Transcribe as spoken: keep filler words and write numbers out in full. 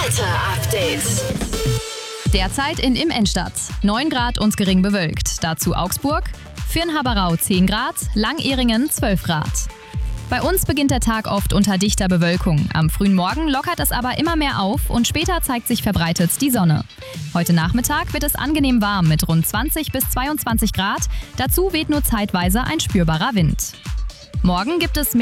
Wetter-Update. Derzeit in Immenstadt. neun Grad und gering bewölkt. Dazu Augsburg, Firnhaberau zehn Grad, Langehringen zwölf Grad. Bei uns beginnt der Tag oft unter dichter Bewölkung. Am frühen Morgen lockert es aber immer mehr auf und später zeigt sich verbreitet die Sonne. Heute Nachmittag wird es angenehm warm mit rund zwanzig bis zweiundzwanzig Grad. Dazu weht nur zeitweise ein spürbarer Wind. Morgen gibt es mehr